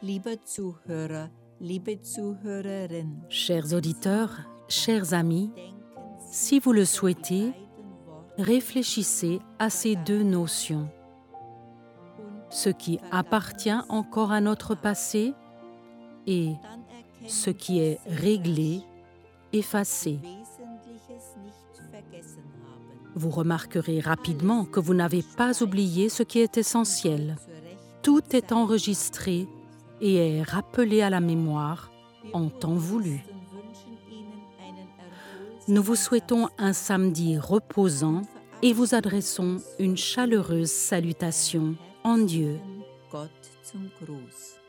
Lieber Zuhörer, liebe Zuhörerin, Chers auditeurs, chers amis, si vous le souhaitez, réfléchissez à ces deux notions. Ce qui appartient encore à notre passé et ce qui est réglé, effacé. Vous remarquerez rapidement que vous n'avez pas oublié ce qui est essentiel. Tout est enregistré et est rappelé à la mémoire en temps voulu. Nous vous souhaitons un samedi reposant et vous adressons une chaleureuse salutation en Dieu. Gott zum Gruß.